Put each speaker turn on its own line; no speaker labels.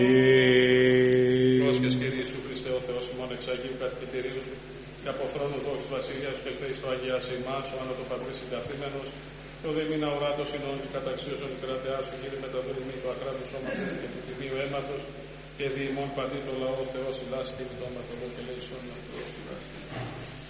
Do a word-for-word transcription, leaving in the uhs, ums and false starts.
Πρόσχες Κύριε Ιησού Χριστέ ο Θεός ημών εξ Αγίου Καθηκητηρίου και από θρόνου δόξου βασιλείας σου ελθέης το Αγιάσε ημάς, ο άνατο Πατρίς συγκαθήμενος, και ο δεμίνα ουράτος συνόν και καταξίωσον η κρατεά σου Κύριε με τα δωρημή του αχράτου σώματος και του τιμίου αίματος, και δι' ημών παντή το λαό Θεός ηλάς και διτώματο και λέησον να